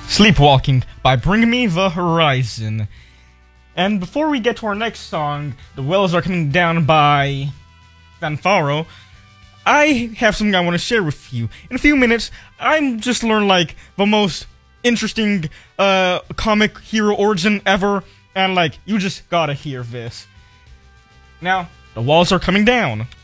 Sleepwalking by Bring Me the Horizon. And before we get to our next song, The Wells Are Coming Down by Fanfaro, I have something I want to share with you. In a few minutes, I'm just learned like the most interesting comic hero origin ever, and like you just gotta hear this. Now, the walls are coming down.